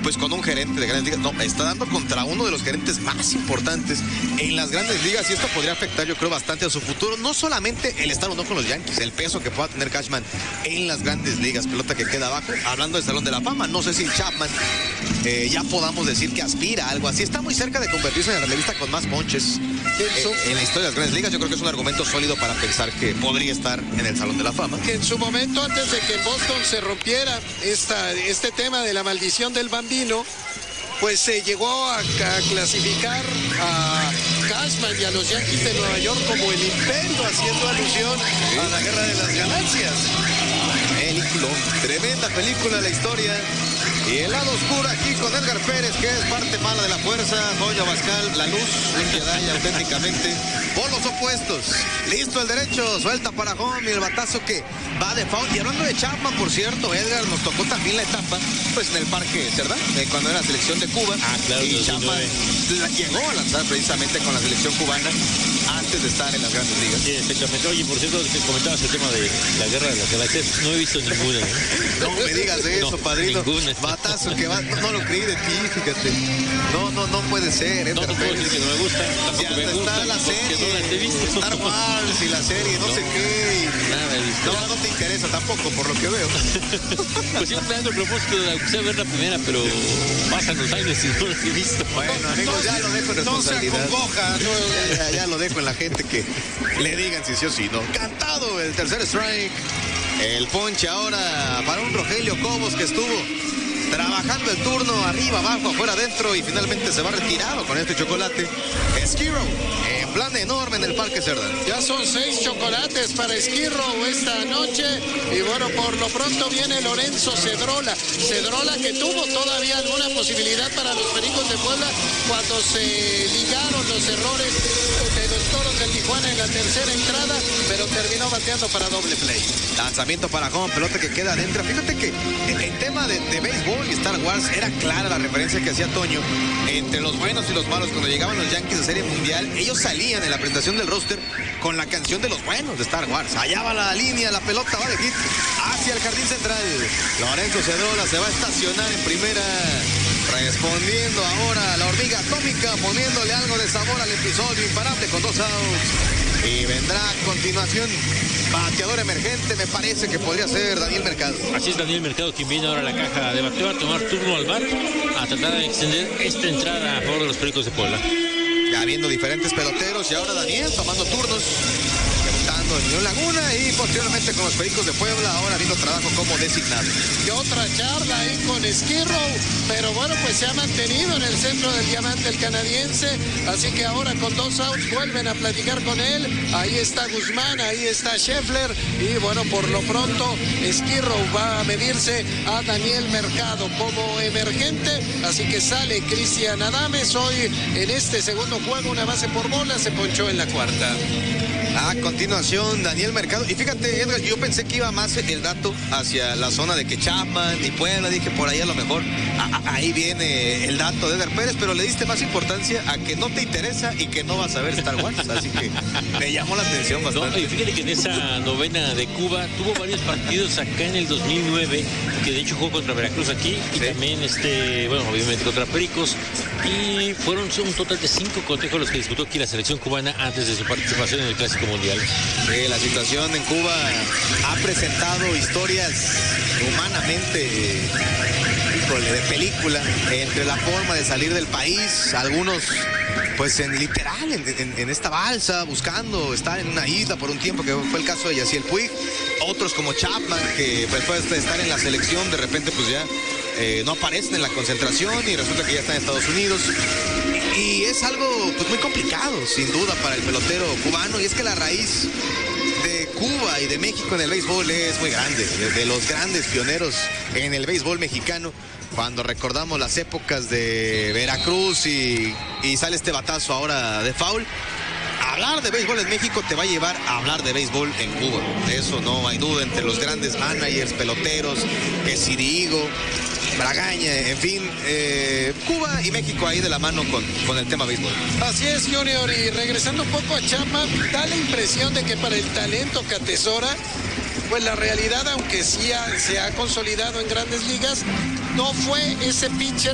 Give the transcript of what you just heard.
pues con un gerente de Grandes Ligas. No, está dando contra uno de los gerentes más importantes en las Grandes Ligas, y esto podría afectar, yo creo, bastante a su futuro. No solamente el estar o no con los Yankees, el peso que pueda tener Cashman en las Grandes Ligas, pelota que queda abajo. Hablando del Salón de la Fama, no sé si Chapman ya podamos decir que aspira a algo así. Está muy cerca de convertirse en el relevista con más ponches en la historia de las Grandes Ligas. Yo creo que es un argumento sólido para pensar que podría estar en el Salón de la Fama. Que en su momento, antes de que en Boston se rompiera este tema de la maldición del Bambino, pues se llegó a clasificar a Cashman y a los Yankees de Nueva York como el imperio, haciendo alusión a la guerra de las galaxias. Película, tremenda película, la historia. Y el lado oscuro aquí con Edgar Pérez, que es parte mala de la fuerza. Toño Abascal, la luz, un Jedi auténticamente. Por los opuestos. Listo el derecho, suelta para home y el batazo que va de foul. Y hablando de Chapman, por cierto, Edgar, nos tocó también la etapa, pues en el Parque Cerdán, cuando era la selección de Cuba. Claro, y Chapman llegó a lanzar precisamente con la selección cubana antes de estar en las Grandes Ligas. Sí, exactamente. Oye, por cierto, que comentabas el tema de la guerra de las galaxias. No he visto ninguna. No me digas eso, no, padrino. Ninguna. Batazo que va, no lo creí de ti, fíjate. No puede ser. No te puedo decir que no me gusta. Tampoco me gusta. Está la serie, no la he visto. Star Wars y la serie, no sé qué. Nada he visto. No te interesa tampoco, por lo que veo. Pues yo me ando el propósito de aunque sea ver la primera, pero pasan los años y no la he visto. Bueno, amigos, ya lo dejo en responsabilidad. No se acongoja. Ya lo dejo en la gente que le digan si sí o si no. Cantado el tercer strike. El ponche ahora para un Rogelio Cobos que estuvo trabajando el turno, arriba, abajo, afuera, adentro, y finalmente se va retirado con este chocolate. Skirrow en plan enorme en el Parque Cerdán. Ya son 6 chocolates para Skirrow esta noche. Y bueno, por lo pronto viene Lorenzo Cedrola. Cedrola que tuvo todavía alguna posibilidad para los Pericos de Puebla cuando se ligaron los errores de los Toros de Tijuana en la tercera entrada, pero terminó bateando para doble play. Lanzamiento para home, pelota que queda adentro. Fíjate que en tema de béisbol y Star Wars era clara la referencia que hacía Toño entre los buenos y los malos. Cuando llegaban los Yankees de Serie Mundial, ellos salían en la presentación del roster con la canción de los buenos de Star Wars. Allá va la línea, la pelota va de hit hacia el jardín central. Lorenzo Cedrola se va a estacionar en primera, respondiendo ahora a la hormiga atómica, poniéndole algo de sabor al episodio imparable con 2 outs. Y vendrá a continuación bateador emergente, me parece que podría ser Daniel Mercado. Así es, Daniel Mercado, quien viene ahora a la caja de bateo a tomar turno al bar, a tratar de extender esta entrada a favor de los Pericos de Puebla. Ya viendo diferentes peloteros y ahora Daniel tomando turnos, debutando en Unión Laguna y posteriormente con los Pericos de Puebla, ahora habiendo trabajo como designado. Y otra charla ahí con Skirrow, pero bueno, pues se ha mantenido en el centro del diamante el canadiense, así que ahora con 2 outs vuelven a platicar con él. Ahí está Guzmán, ahí está Scheffler, y bueno, por lo pronto Skirrow va a medirse a Daniel Mercado como emergente, así que sale Cristian Adames hoy en este segundo juego, una base por bola, se ponchó en la cuarta. A continuación, Daniel Mercado. Y fíjate, Edgar, yo pensé que iba más el dato hacia la zona de que Chapman y Puebla. Dije, por ahí a lo mejor ahí viene el dato de Edgar Pérez, pero le diste más importancia a que no te interesa y que no vas a ver Star Wars. Así que me llamó la atención bastante. No, y fíjate que en esa novena de Cuba tuvo varios partidos acá en el 2009, que de hecho jugó contra Veracruz aquí, y sí, también, bueno, obviamente contra Pericos. Y fueron un total de 5 cotejos los que disputó aquí la selección cubana antes de su participación en el Clásico Mundial. La situación en Cuba ha presentado historias humanamente de película, entre la forma de salir del país, algunos pues en literal en esta balsa buscando estar en una isla por un tiempo, que fue el caso de Yaciel Puig, otros como Chapman, que después de estar en la selección de repente pues ya no aparecen en la concentración y resulta que ya están en Estados Unidos. Y es algo pues muy complicado, sin duda, para el pelotero cubano, y es que la raíz de Cuba y de México en el béisbol es muy grande, de los grandes pioneros en el béisbol mexicano. Cuando recordamos las épocas de Veracruz y sale este batazo ahora de foul, hablar de béisbol en México te va a llevar a hablar de béisbol en Cuba. De eso no hay duda, entre los grandes managers, peloteros, que Sirigo, Bragaña, en fin, Cuba y México ahí de la mano con el tema béisbol. Así es, Junior, y regresando un poco a Chapman, da la impresión de que para el talento que atesora, pues la realidad, aunque sí se ha consolidado en Grandes Ligas, no fue ese pitcher